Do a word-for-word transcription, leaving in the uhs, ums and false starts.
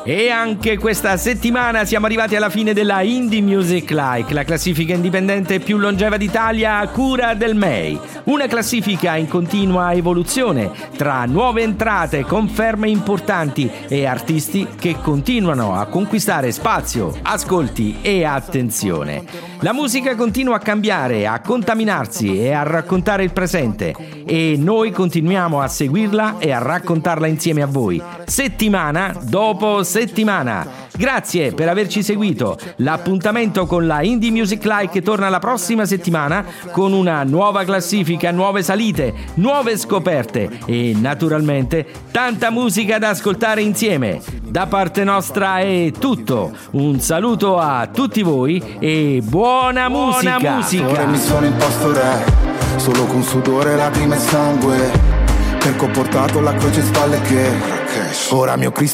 E anche questa settimana siamo arrivati alla fine della Indie Music Like, la classifica indipendente più longeva d'Italia a cura del M E I. Una classifica in continua evoluzione tra nuove entrate, conferme importanti e artisti che continuano a conquistare spazio, ascolti e attenzione. La musica continua a cambiare, a contaminarsi e a raccontare il presente e noi continuiamo a seguirla e a raccontarla insieme a voi, settimana dopo settimana. Grazie per averci seguito. L'appuntamento con la Indie Music Like torna la prossima settimana con una nuova classifica, nuove salite, nuove scoperte e naturalmente tanta musica da ascoltare insieme. Da parte nostra è tutto. Un saluto a tutti voi e buona, buona musica. musica. Ora mi sono imposto re, solo con sudore, lacrime e sangue, perché ho portato la croce in spalle che ora mio Cristo